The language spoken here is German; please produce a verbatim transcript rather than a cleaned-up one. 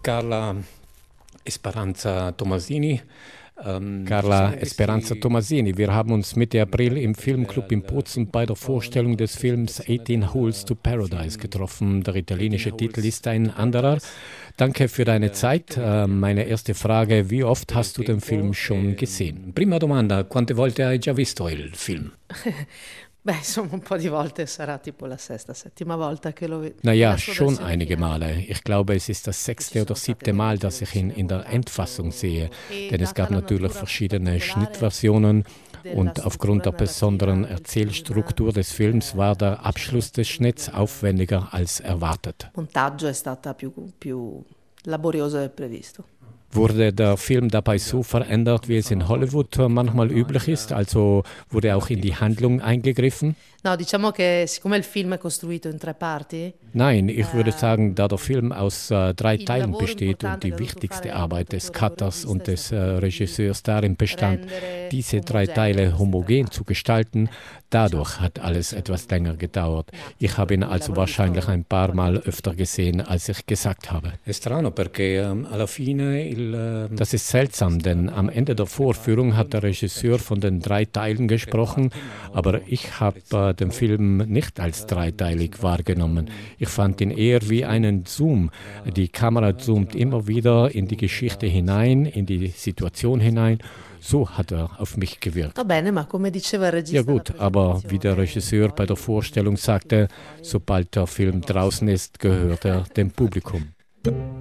Carla Esperanza Tomasini. Carla Esperanza Tomasini. Wir haben uns Mitte April im Filmclub in Bozen bei der Vorstellung des Films achtzehn Holes to Paradise getroffen. Der italienische Titel ist ein anderer. Danke für deine Zeit. Meine erste Frage, wie oft hast du den Film schon gesehen? Prima domanda, quante volte hai già visto il film? Beh, insomma, un po' di volte sarà tipo la sesta, settima volta che lo vedo. Naja, schon einige Male. Ich glaube, es ist das sechste oder siebte Mal, dass ich ihn in der Endfassung sehe. Denn es gab natürlich verschiedene Schnittversionen und aufgrund der besonderen Erzählstruktur des Films war der Abschluss des Schnitts aufwendiger als erwartet. Montaggio è stata più, più laborioso del previsto. Wurde der Film dabei so verändert, wie es in Hollywood manchmal üblich ist? Also wurde auch in die Handlung eingegriffen? No, diciamo che siccome il film è costruito in tre parti. Nein, ich würde sagen, da der Film aus äh, drei Teilen besteht und die wichtigste Arbeit des Cutters und des äh, Regisseurs darin bestand, diese drei Teile homogen zu gestalten, dadurch hat alles etwas länger gedauert. Ich habe ihn also wahrscheinlich ein paar Mal öfter gesehen, als ich gesagt habe. Das ist seltsam, denn am Ende der Vorführung hat der Regisseur von den drei Teilen gesprochen, aber ich habe äh, den Film nicht als dreiteilig wahrgenommen. Ich fand ihn eher wie einen Zoom. Die Kamera zoomt immer wieder in die Geschichte hinein, in die Situation hinein. So hat er auf mich gewirkt. Ja gut, aber wie der Regisseur bei der Vorstellung sagte, sobald der Film draußen ist, gehört er dem Publikum.